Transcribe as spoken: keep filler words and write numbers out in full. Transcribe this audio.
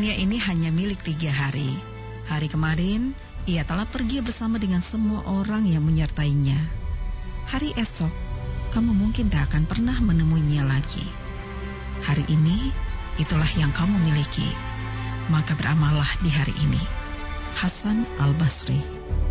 Dunia ini hanya milik tiga hari. Hari kemarin, ia telah pergi bersama dengan semua orang yang menyertainya. Hari esok, kamu mungkin tak akan pernah menemuinya lagi. Hari ini, itulah yang kamu miliki. Maka beramallah di hari ini. Hasan Al-Basri.